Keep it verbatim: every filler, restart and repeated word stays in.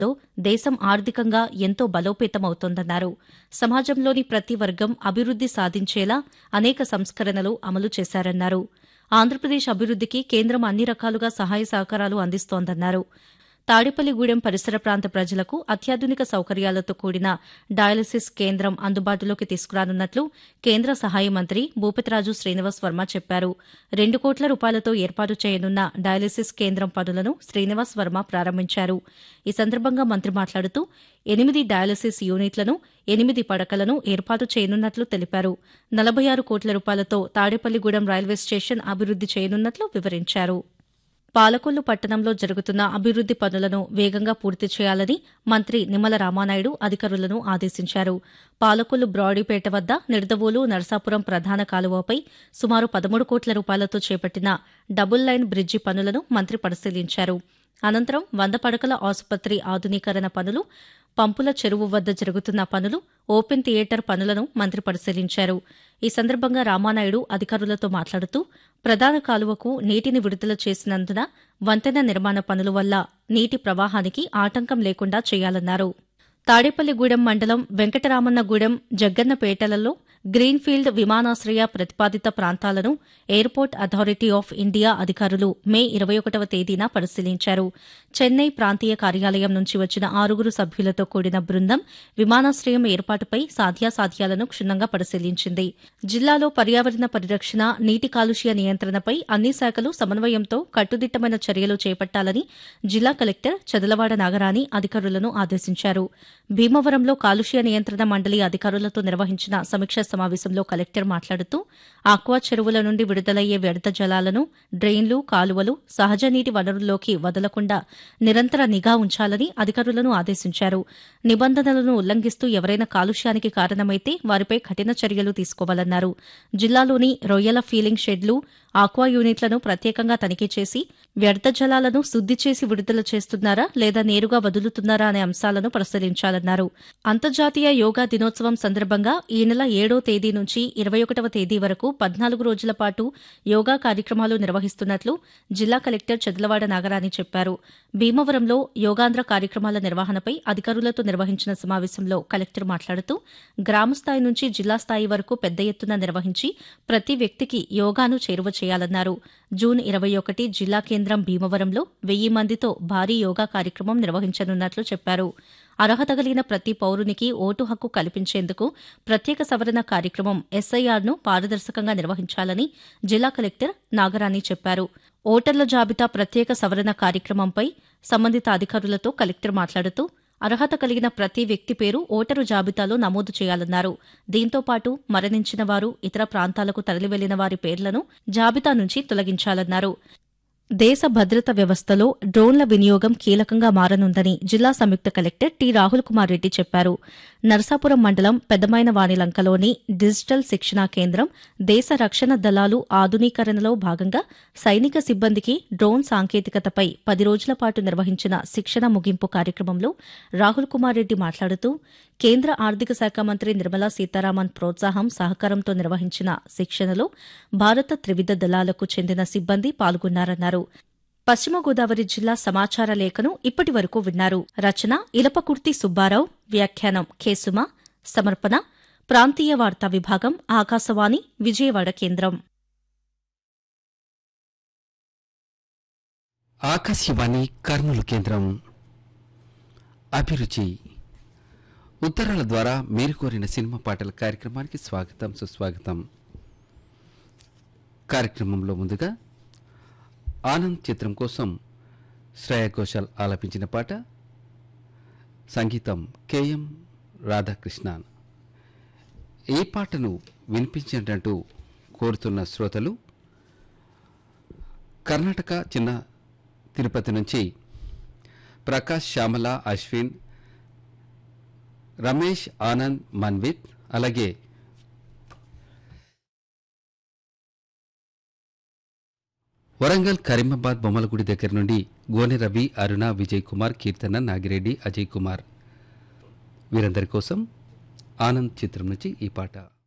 తో దేశం ఆర్థికంగా ఎంతో బలోపేతమవుతోందన్నారు. సమాజంలోని ప్రతి వర్గం అభివృద్ది సాధించేలా అనేక సంస్కరణలు అమలు చేశారన్నారు. ఆంధ్రప్రదేశ్ అభివృద్దికి కేంద్రం అన్ని రకాలుగా సహాయ సహకారాలు అందిస్తోందన్నారు. తాడేపల్లిగూడెం పరిసర ప్రాంత ప్రజలకు అత్యాధునిక సౌకర్యాలతో కూడిన డయాలసిస్ కేంద్రం అందుబాటులోకి తీసుకురానున్నట్లు కేంద్ర సహాయ మంత్రి భూపతిరాజు శ్రీనివాస్ వర్మ చెప్పారు. రెండు కోట్ల రూపాయలతో ఏర్పాటు చేయనున్న డయాలసిస్ కేంద్రం పనులను శ్రీనివాస్ వర్మ ప్రారంభించారు. ఈ సందర్భంగా మంత్రి మాట్లాడుతూ ఎనిమిది డయాలసిస్ యూనిట్లను, ఎనిమిది పడకలను ఏర్పాటు చేయనున్నట్లు తెలిపారు. నలభై ఆరు కోట్ల రూపాయలతో తాడేపల్లిగూడెం రైల్వే స్టేషన్ అభివృద్ది చేయనున్నట్లు వివరించారు. పాలకొల్లు పట్టణంలో జరుగుతున్న అభివృద్ది పనులను వేగంగా పూర్తి చేయాలని మంత్రి నిమ్మల రామానాయుడు అధికారులను ఆదేశించారు. పాలకొల్లు బ్రాడీపేట వద్ద నిడదవోలు నరసాపురం ప్రధాన కాలువపై సుమారు పదమూడు కోట్ల రూపాయలతో చేపట్టిన డబుల్ లైన్ బ్రిడ్జి పనులను మంత్రి పరిశీలించారు. అనంతరం వంద పడకల ఆసుపత్రి ఆధునీకరణ పనులు, పంపుల చెరువు వద్ద జరుగుతున్న పనులు, ఓపెన్ థియేటర్ పనులను మంత్రి పరిశీలించారు. ఈ సందర్భంగా రామానాయుడు అధికారులతో మాట్లాడుతూ ప్రధాన కాలువకు నీటిని విడుదల చేసినందున వంతెన నిర్మాణ పనుల వల్ల నీటి ప్రవాహానికి ఆటంకం లేకుండా చేయాలన్నారు. తాడేపల్లిగూడెం మండలం వెంకటరామన్నగూడెం, జగ్గన్నపేటలలో గ్రీన్ఫీల్డ్ విమానాశ్రయ ప్రతిపాదిత ప్రాంతాలను ఎయిర్పోర్ట్ అథారిటీ ఆఫ్ ఇండియా అధికారులు మే ఇరవై ఒకటవ తేదీన పరిశీలించారు. చెన్నై ప్రాంతీయ కార్యాలయం నుంచి వచ్చిన ఆరుగురు సభ్యులతో కూడిన బృందం విమానాశ్రయం ఏర్పాటుపై సాధ్యాసాధ్యాలను క్షుణ్ణంగా పరిశీలించింది. జిల్లాలో పర్యావరణ పరిరక్షణ, నీటి కాలుష్య నియంత్రణపై అన్ని శాఖలు సమన్వయంతో కట్టుదిట్టమైన చర్యలు చేపట్టాలని జిల్లా కలెక్టర్ చదలవాడ నాగరాణి అధికారులను ఆదేశించారు. భీమవరంలో కాలుష్య నియంత్రణ మండలి అధికారులతో నిర్వహించిన సమీక్షా సమావేశంలో కలెక్టర్ మాట్లాడుతూ ఆక్వా చెరువుల నుండి విడుదలయ్యే వ్యర్థ జలాలను డ్రెయిన్లు, కాలువలు, సహజ నీటి వనరుల్లోకి వదలకుండా నిరంతర నిఘా ఉంచాలని అధికారులను ఆదేశించారు. నిబంధనలను ఉల్లంఘిస్తూ ఎవరైనా కాలుష్యానికి కారణమైతే వారిపై కఠిన చర్యలు తీసుకోవాలన్నారు. జిల్లాలోని రొయ్యల ఫీలింగ్ షెడ్లు, ఆక్వా యూనిట్లను ప్రత్యేకంగా తనిఖీ చేసి వ్యర్థ జలాలను శుద్ది చేసి విడుదల చేస్తున్నారా లేదా నేరుగా వదులుతున్నారా అనే అంశాలను పరిశీలించాలన్నారు. అంతర్జాతీయ యోగా దినోత్సవం సందర్భంగా ఈ నెల ఏడో తేదీ నుంచి ఇరవై ఒకటవ తేదీ వరకు పద్నాలుగు రోజుల పాటు యోగా కార్యక్రమాలు నిర్వహిస్తున్నట్లు జిల్లా కలెక్టర్ చదలవాడ నాగరాణి చెప్పారు. భీమవరంలో యోగాంధ్ర కార్యక్రమాల నిర్వహణపై అధికారులతో నిర్వహించిన సమావేశంలో కలెక్టర్ మాట్లాడుతూ గ్రామస్థాయి నుంచి జిల్లా స్థాయి వరకు పెద్ద ఎత్తున నిర్వహించి ప్రతి వ్యక్తికి యోగాను చేరువ చేయాలన్నారు. జూన్ ఇరవై ఒకటి జిల్లా కేంద్రం భీమవరంలో వెయ్యి మందితో భారీ యోగా కార్యక్రమం నిర్వహించనున్నట్లు చెప్పారు. అర్హత కలిగిన ప్రతి పౌరునికి ఓటు హక్కు కల్పించేందుకు ప్రత్యేక సవరణ కార్యక్రమం ఎస్ఐఆర్ను పారదర్శకంగా నిర్వహించాలని జిల్లా కలెక్టర్ నాగరాణి చెప్పారు. ఓటర్ల జాబితా ప్రత్యేక సవరణ కార్యక్రమంపై సంబంధిత అధికారులతో కలెక్టర్ మాట్లాడుతూ అర్హత కలిగిన ప్రతి వ్యక్తి పేరు ఓటరు జాబితాలో నమోదు చేయాలన్నారు. దీంతో పాటు మరణించిన వారు, ఇతర ప్రాంతాలకు తరలి వెళ్లిన వారి పేర్లను జాబితా నుంచి తొలగించాలన్నారు. దేశ భద్రత వ్యవస్థలో డ్రోన్ల వినియోగం కీలకంగా మారనుందని జిల్లా సంయుక్త కలెక్టర్ టి రాహుల్ కుమార్ రెడ్డి చెప్పారు. నరసాపురం మండలం పెద్దమైన వానిలంకలోని డిజిటల్ శిక్షణా కేంద్రం దేశ రక్షణ దళాలు ఆధునీకరణలో భాగంగా సైనిక సిబ్బందికి డ్రోన్ సాంకేతికతపై పది రోజుల పాటు నిర్వహించిన శిక్షణ ముగింపు కార్యక్రమంలో రాహుల్ కుమార్ రెడ్డి మాట్లాడుతూ కేంద్ర ఆర్థిక శాఖ మంత్రి నిర్మలా సీతారామన్ ప్రోత్సాహం, సహకారంతో నిర్వహించిన శిక్షణలో భారత త్రివిధ దళాలకు చెందిన సిబ్బంది పాల్గొన్నారన్నారు. పశ్చిమ గోదావరి జిల్లా సమాచార లేఖను ఇప్పటి వరకు విన్నారు. రచన ఇలపకుర్తి సుబ్బారావు, వ్యాఖ్యానం కేసుమ, సమర్పణ ప్రాంతీయ వార్తా విభాగం, ఆకాశవాణి విజయవాడ కేంద్రం. ఆకాశవాణి కర్నూలు కేంద్రం. అభిరుచి ఉత్తరాల ద్వారా మీరు కోరిన సినిమా పాటల కార్యక్రమానికి స్వాగతం, సుస్వాగతం. కార్యక్రమంలో ముందుగా ఆనంద్ చిత్రం కోసం శ్రేయా ఘోషాల్ ఆలపించిన పాట, సంగీతం కెఎం రాధాకృష్ణన్. ఈ పాటను వినిపించేటంటూ కోరుతున్న శ్రోతలు కర్ణాటక చిన్న తిరుపతి నుంచి ప్రకాష్, శ్యామల, అశ్విన్, రమేష్, ఆనంద్, మన్విత్, అలాగే వరంగల్, కరీమాబాద్, బొమ్మలగుడి దగ్గర నుండి గోనె రవి, అరుణ, విజయ్ కుమార్, కీర్తన, నాగిరెడ్డి, అజయ్ కుమార్ వీరందరి కోసం ఆనంద్ చిత్రం నుంచి ఈ పాట.